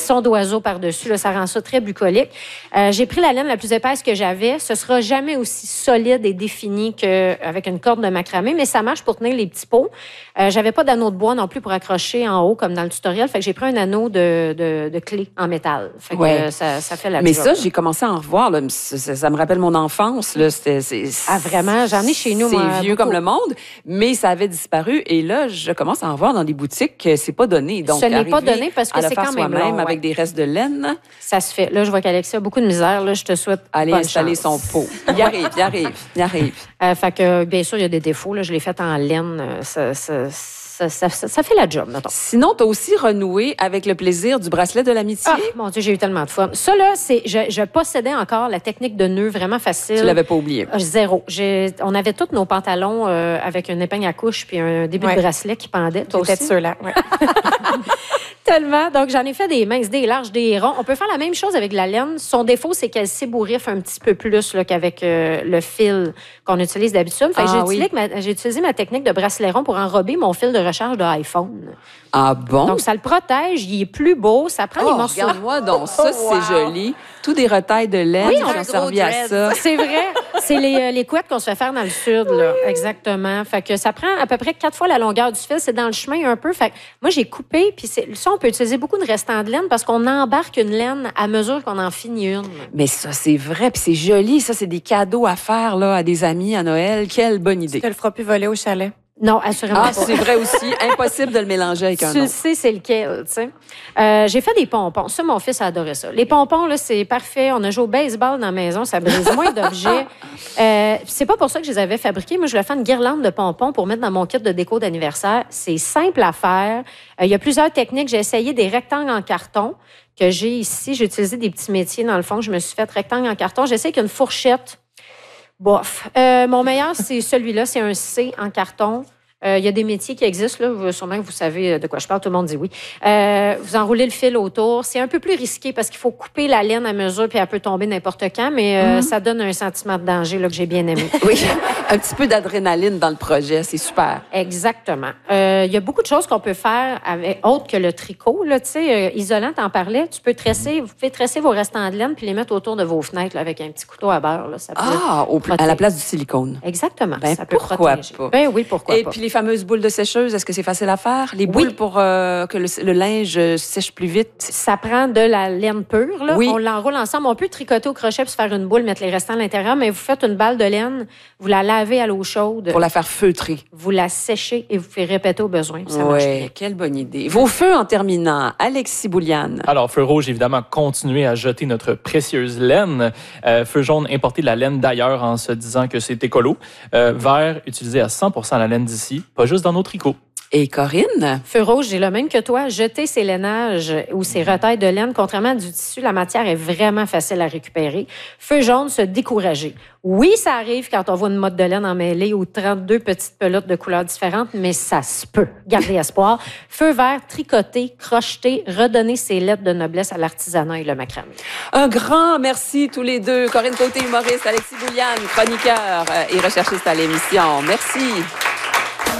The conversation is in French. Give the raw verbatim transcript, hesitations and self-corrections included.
son d'oiseau par-dessus. Là, ça rend ça très bucolique. Euh, j'ai pris la laine la plus épaisse que j'avais. Ce sera jamais aussi solide et défini qu'avec une corde de macramé, mais ça marche pour tenir les petits pots. Euh, j'avais pas d'anneau de bois non plus pour accrocher en haut, comme dans le tutoriel. Fait que j'ai pris un anneau de, de, de clé en métal. Fait que ouais. euh, ça, ça fait la Mais job. ça, j'ai commencé à en revoir. Là. Ça, ça me rappelle mon enfance. Là. C'était, c'est, ah, vraiment? J'en ai chez nous, C'est moi, vieux beaucoup. comme le monde, mais ça avait disparu. Et là, je commence à en voir dans des boutiques que c'est pas donné. Donc, ce n'est pas donné parce que c'est quand même long. Même ouais. avec des restes de laine. Ça se fait. Là, je vois qu'Alexia a beaucoup de misère. Là, je te souhaite aller bonne installer chance. son pot. Il arrive, il arrive, il arrive. Euh, fait que, bien sûr, il y a des défauts. Là. Je l'ai fait en laine. Ça, ça, ça, ça, ça, ça fait la job, mettons. Sinon, tu as aussi renoué avec le plaisir du bracelet de l'amitié. Ah, mon Dieu, j'ai eu tellement de fun. Ça, là, c'est, je, je possédais encore la technique de nœud vraiment facile. Tu l'avais pas oublié. Euh, zéro. J'ai, on avait tous nos pantalons euh, avec une épingle à couche puis un début ouais. de bracelet qui pendait. Toi J'étais aussi? ceux-là, ouais. Tellement. Donc, j'en ai fait des minces, des larges, des ronds. On peut faire la même chose avec la laine. Son défaut, c'est qu'elle s'ébouriffe un petit peu plus là, qu'avec euh, le fil qu'on utilise d'habitude. Fait que ah, j'ai, oui. utilisé ma, j'ai utilisé ma technique de bracelet rond pour enrober mon fil de recharge de iPhone. Ah bon? Donc, ça le protège. Il est plus beau. Ça prend oh, les morceaux. Regarde-moi donc ça, Oh, wow. c'est joli. Tous des retailles de laine oui, qui ont servi à ça. C'est vrai. C'est les, euh, les couettes qu'on se fait faire dans le sud, là. Exactement. Fait que ça prend à peu près quatre fois la longueur du fil. C'est dans le chemin un peu. Fait que moi, j'ai coupé. Puis c'est, ça, on peut utiliser beaucoup de restants de laine parce qu'on embarque une laine à mesure qu'on en finit une. Mais ça, c'est vrai. Puis c'est joli. Ça, c'est des cadeaux à faire là, à des amis à Noël. Quelle bonne idée. Tu te le feras plus voler au chalet. Non, assurément ah, pas. C'est vrai aussi. Impossible de le mélanger avec un tu autre. Tu sais c'est lequel, tu sais. Euh, j'ai fait des pompons. Ça, mon fils a adoré ça. Les pompons, là, c'est parfait. On a joué au baseball dans la maison. Ça brise moins d'objets. Euh, c'est pas pour ça que je les avais fabriqués. Moi, je voulais faire une guirlande de pompons pour mettre dans mon kit de déco d'anniversaire. C'est simple à faire. Euh, il y a plusieurs techniques. J'ai essayé des rectangles en carton que j'ai ici. J'ai utilisé des petits métiers, dans le fond. Je me suis fait rectangle en carton. J'ai essayé avec une fourchette. Bof. Euh, mon meilleur, c'est celui-là. C'est un C en carton. Il euh, y a des métiers qui existent, là. Vous, sûrement que vous savez de quoi je parle. Tout le monde dit oui. Euh, vous enroulez le fil autour. C'est un peu plus risqué parce qu'il faut couper la laine à mesure puis elle peut tomber n'importe quand, mais euh, mm-hmm. ça donne un sentiment de danger là, que j'ai bien aimé. Oui, un petit peu d'adrénaline dans le projet. C'est super. Exactement. Il euh, y a beaucoup de choses qu'on peut faire avec, autre que le tricot. Là, tu sais, euh, isolant, t'en parlais. Tu peux tresser, vous pouvez tresser vos restants de laine puis les mettre autour de vos fenêtres là, avec un petit couteau à beurre. Là, ça peut ah, au, à la place du silicone. Exactement. Ben, ça peut pourquoi protéger. pas? Ben oui, pourquoi Et pas. puis les fameuses boules de sécheuse, est-ce que c'est facile à faire? Les boules oui. pour euh, que le, le linge sèche plus vite? Ça prend de la laine pure. Là. Oui. On l'enroule ensemble. On peut tricoter au crochet pour se faire une boule, mettre les restants à l'intérieur, mais vous faites une balle de laine, vous la lavez à l'eau chaude. Pour la faire feutrer. Vous la séchez et vous faites répéter au besoin. Oui, quelle bonne idée. Vos feux en terminant. Alexis Bouliane. Alors, feu rouge, évidemment, continuer à jeter notre précieuse laine. Euh, feu jaune, importer de la laine d'ailleurs en se disant que c'est écolo. Euh, vert, utiliser à cent pour cent la laine d'ici, pas juste dans nos tricots. Et Corinne? Feu rouge, j'ai le même que toi. Jeter ses lainages ou ses retailles de laine, contrairement à du tissu, la matière est vraiment facile à récupérer. Feu jaune, se décourager. Oui, ça arrive quand on voit une motte de laine emmêlée ou trente-deux petites pelotes de couleurs différentes, mais ça se peut. Gardez espoir. Feu vert, tricoter, crocheter, redonner ses lettres de noblesse à l'artisanat et le macramé. Un grand merci tous les deux. Corinne Côté, humoriste, Alexis Bouliane, chroniqueur et recherchiste à l'émission. Merci.